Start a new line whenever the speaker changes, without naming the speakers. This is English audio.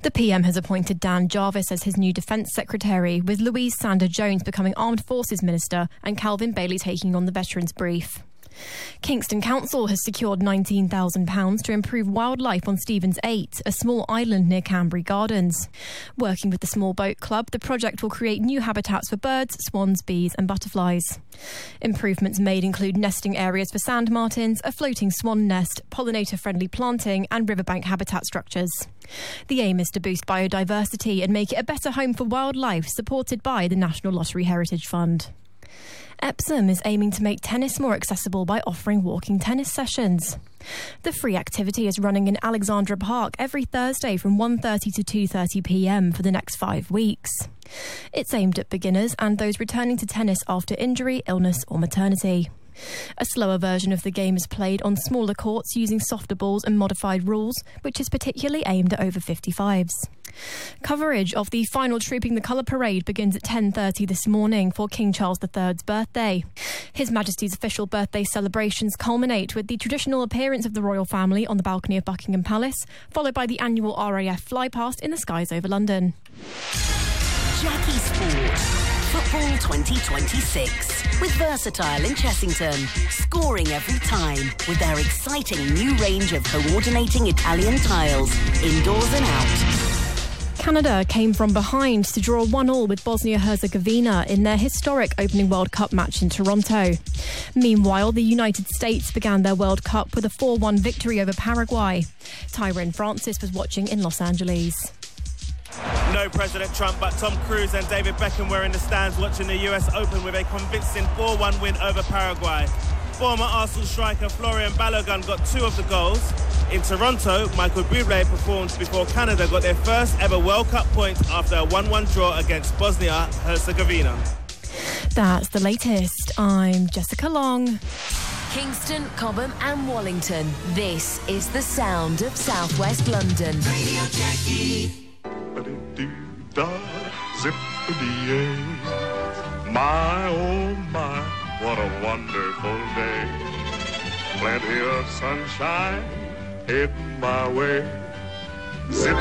The PM has appointed Dan Jarvis as his new Defence Secretary, with Louise Sanders-Jones becoming Armed Forces Minister and Calvin Bailey taking on the Veterans Brief. Kingston Council has secured £19,000 to improve wildlife on Stevens 8, a small island near Canbury Gardens. Working with the Small Boat Club, the project will create new habitats for birds, swans, bees and butterflies. Improvements made include nesting areas for sand martins, a floating swan nest, pollinator-friendly planting and riverbank habitat structures. The aim is to boost biodiversity and make it a better home for wildlife, supported by the National Lottery Heritage Fund. Epsom is aiming to make tennis more accessible by offering walking tennis sessions. The free activity is running in Alexandra Park every Thursday from 1:30 to 2:30 p.m. for the next 5 weeks. It's aimed at beginners and those returning to tennis after injury, illness or maternity. A slower version of the game is played on smaller courts using softer balls and modified rules, which is particularly aimed at over 55s. Coverage of the final Trooping the Colour parade begins at 10:30 this morning for King Charles III's birthday. His Majesty's official birthday celebrations culminate with the traditional appearance of the royal family on the balcony of Buckingham Palace, followed by the annual RAF flypast in the skies over London.
Jackie Sport. Football 2026 with Versatile in Chessington, scoring every time with their exciting new range of coordinating Italian tiles, indoors and out.
Canada came from behind to draw 1-1 with Bosnia-Herzegovina in their historic opening World Cup match in Toronto. Meanwhile, the United States began their World Cup with a 4-1 victory over Paraguay. Tyrone Francis was watching in Los Angeles.
No President Trump, but Tom Cruise and David Beckham were in the stands watching the US Open with a convincing 4-1 win over Paraguay. Former Arsenal striker Florian Balogun got 2 of the goals. In Toronto, Michael Bublé performed before Canada got their first ever World Cup point after a 1-1 draw against Bosnia-Herzegovina.
That's the latest. I'm Jessica Long.
Kingston, Cobham and Wallington. This is the sound of Southwest London. Radio Jackie.
My, oh my, what a wonderful day. Plenty of sunshine heading my way. Zip